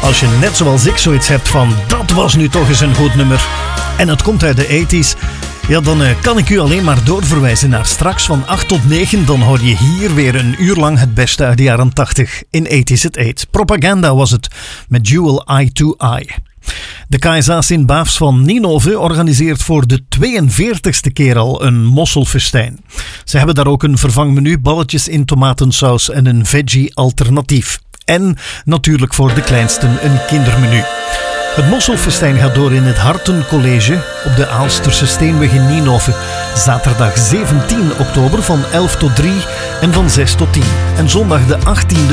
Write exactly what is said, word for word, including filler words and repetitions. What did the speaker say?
Als je net zoals ik zoiets hebt van, dat was nu toch eens een goed nummer. En het komt uit de tachtiger jaren. Ja, dan uh, kan ik u alleen maar doorverwijzen naar straks van acht tot negen. Dan hoor je hier weer een uur lang het beste uit de jaren tachtig. In tachtig's at eight. Propaganda was het, met Jewel Eye to Eye. De K S A Sint-Baafs van Ninove organiseert voor de tweeënveertigste keer al een mosselfestijn. Ze hebben daar ook een vervangmenu, balletjes in tomatensaus en een veggie alternatief. En natuurlijk voor de kleinsten een kindermenu. Het mosselfestijn gaat door in het Hartencollege op de Aalsterse Steenweg in Ninove. Zaterdag zeventien oktober van elf tot drie en van zes tot tien. En zondag de achttiende